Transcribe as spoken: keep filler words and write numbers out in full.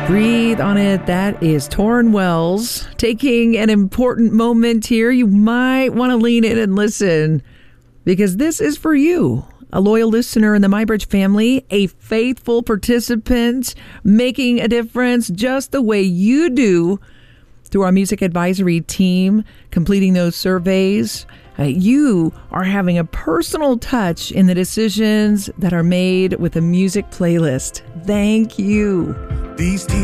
Breathe on it. That is Tauren Wells taking an important moment here. You might want to lean in and listen because this is for you, a loyal listener in the MyBridge family, a faithful participant, making a difference just the way you do through our music advisory team, completing those surveys. Uh, you are having a personal touch in the decisions that are made with a music playlist. Thank you. These